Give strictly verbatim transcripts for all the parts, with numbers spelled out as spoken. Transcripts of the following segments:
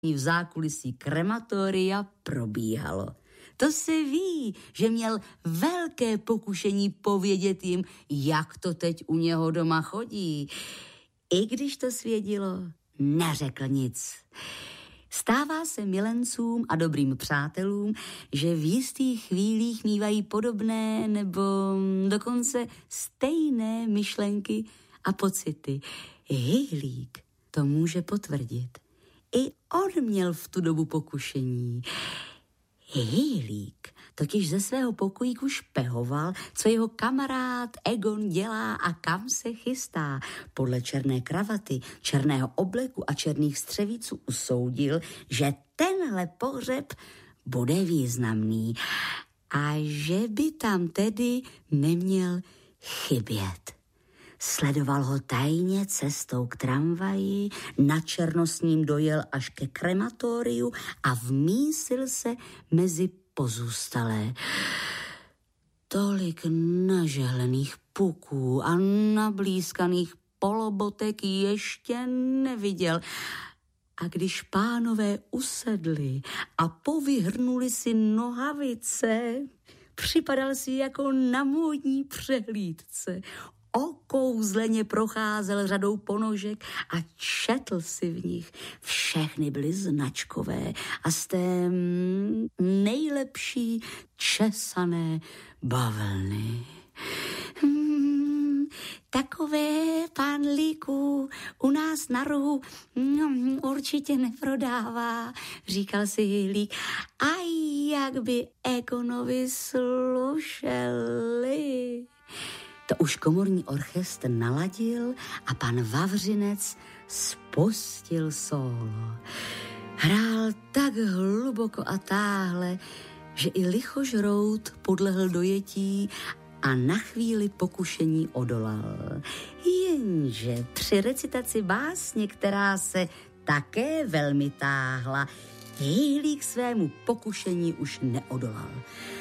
v zákulisí krematoria probíhalo. To se ví, že měl velké pokušení povědět jim, jak to teď u něho doma chodí. I když to svědilo, neřekl nic. Stává se milencům a dobrým přátelům, že v jistých chvílích mívají podobné nebo dokonce stejné myšlenky a pocity. Hyhlík to může potvrdit. I on měl v tu dobu pokušení. Hyhlík totiž ze svého pokojíku špehoval, co jeho kamarád Egon dělá a kam se chystá. Podle černé kravaty, černého obleku a černých střevíců usoudil, že tenhle pohřeb bude významný a že by tam tedy neměl chybět. Sledoval ho tajně cestou k tramvaji, načerno s ním dojel až ke krematoriu a vmísil se mezi pozůstalé. Tolik nažehlených puků a nablízkaných polobotek ještě neviděl. A když pánové usedli a povyhrnuli si nohavice, připadal si jako na módní přehlídce. Okouzleně procházel řadou ponožek a četl si v nich. Všechny byly značkové a z té nejlepší česané bavlny. Hmm, takové pánlíků u nás na rohu no, určitě neprodává, říkal si Hyhlík. A jak by Egonovi slušeli. To už komorní orchestr naladil a pan Vavřinec spustil sólo. Hrál tak hluboko a táhle, že i lichožrout podlehl dojetí a na chvíli pokušení odolal. Jenže při recitaci básně, která se také velmi táhla, Hyhlík svému pokušení už neodolal.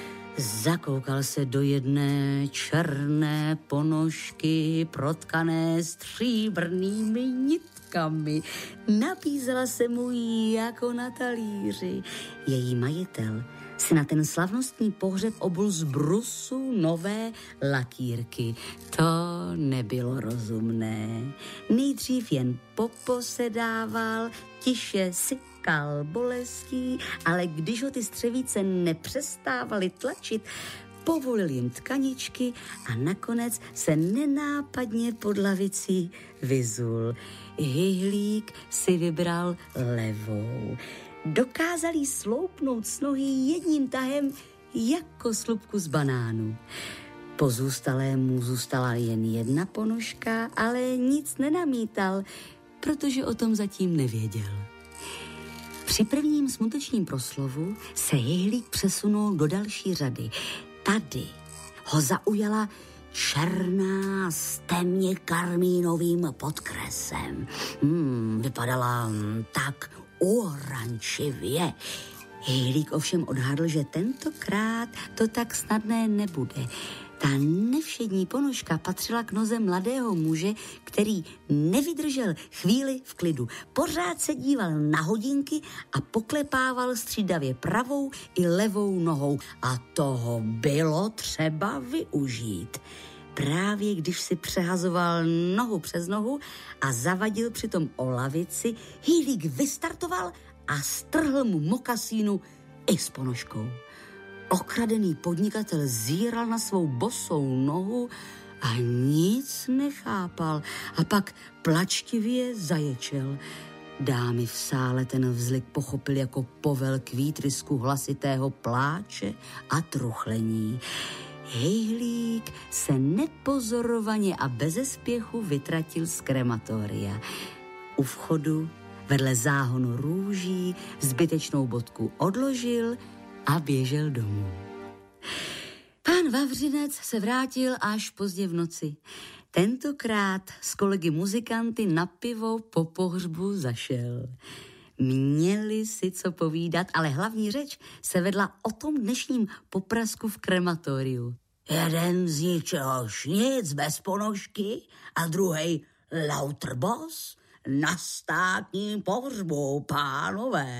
Zakoukal se do jedné černé ponožky protkané stříbrnými nitkami. Nabízela se mu jako na talíři. Její majitel si na ten slavnostní pohřeb obul z brusu nové lakírky. To nebylo rozumné. Nejdřív jen poposedával, tiše sykal bolestí, ale když ho ty střevíce nepřestávaly tlačit, povolil jim tkaničky a nakonec se nenápadně pod lavicí vyzul. Hyhlík si vybral levou. Dokázal jí sloupnout s nohy jedním tahem jako slupku z banánu. Pozůstalému zůstala jen jedna ponožka, ale nic nenamítal, protože o tom zatím nevěděl. Při prvním smutečním proslovu se Hyhlík přesunul do další řady. Tady ho zaujala černá s temně karmínovým podkresem. Hmm, vypadala tak oranživě. Hyhlík ovšem odhadl, že tentokrát to tak snadné nebude. Ta nevšední ponožka patřila k noze mladého muže, který nevydržel chvíli v klidu. Pořád se díval na hodinky a poklepával střídavě pravou i levou nohou. A toho bylo třeba využít. Právě když si přehazoval nohu přes nohu a zavadil přitom o lavici, Hyhlík vystartoval a strhl mu mokasínu i s ponožkou. Okradený podnikatel zíral na svou bosou nohu a nic nechápal a pak plačtivě zaječel. Dámy v sále ten vzlik pochopil jako povel k výtrysku hlasitého pláče a truchlení. Hyhlík se nepozorovaně a beze spěchu vytratil z krematoria. U vchodu vedle záhonu růží zbytečnou bodku odložil a běžel domů. Pán Vavřinec se vrátil až pozdě v noci. Tentokrát s kolegy muzikanty na pivo po pohřbu zašel. Měli si co povídat, ale hlavní řeč se vedla o tom dnešním poprasku v krematoriu. Jeden z ničehož nic bez ponožky a druhej lauter boss, na státním pohřbu, pánové.